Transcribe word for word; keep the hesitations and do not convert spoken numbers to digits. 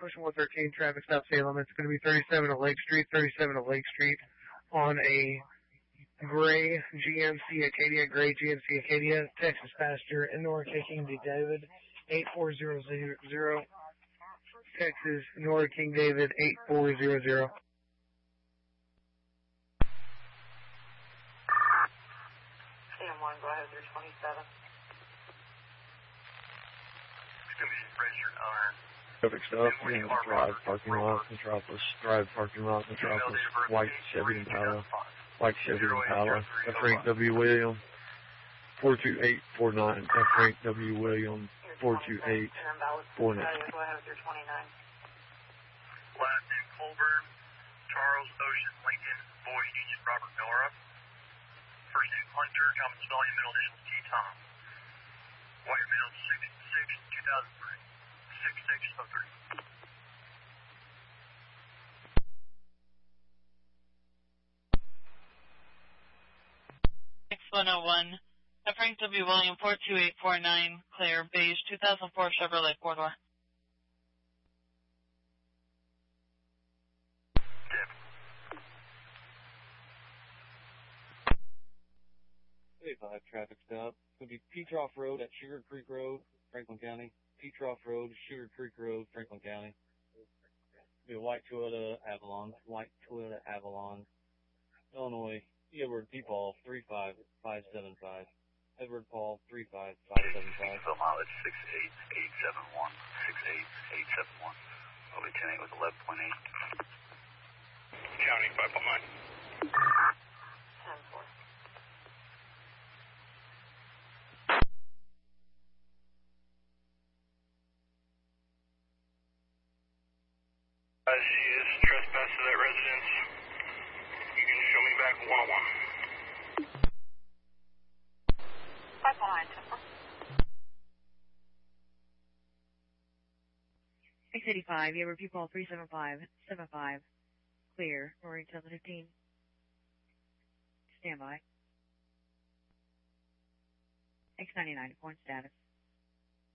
Ocean one thirteen, traffic stop Salem. It's going to be thirty-seven at Lake Street, thirty-seven at Lake Street on a gray G M C Acadia, gray G M C Acadia, Texas passenger, Nora King D. David, eight four zero zero, Texas, Nora King David, eight four zero zero. C M one, go ahead, three twenty-seven. It's going to be registered owner. Traffic stop, in Drive, parking lot, Metropolis, Drive, parking lot, Metropolis, white Chevy Impala, white Chevy Impala, F. Frank W. William, four two eight four nine, F. Frank W. William, four two eight four nine. Go ahead with your twenty-nine. Last name Colburn, Charles Ocean Lincoln, Boys Union Robert Nora. First name Hunter, common spelling, middle initials T. Tom. Wire mail six six two thousand three. six six oh three. six one oh one, F. Frank W. William, four two eight four nine, clear, beige, two thousand four Chevrolet four-door. thirty-five traffic stop. It's going to be Petroff Road at Sugar Creek Road, Franklin County. Petroff Road, Sugar Creek Road, Franklin County. It'll be a white Toyota Avalon, white Toyota Avalon. Illinois, Edward P. Paul, three five five seven five. Edward Paul, three five five seven five. Fill mileage six eight eight seven one, six eight eight seven one. Over ten eight with eleven point eight. County, five point nine. ten four. Uh, she is trespassed to that residence. You can show me back one oh one. five one nine, ten four. six eighty-five, Edward P. Paul, three seven five seven five. Clear, Roaring seven fifteen. Stand by. X ninety-nine, point status.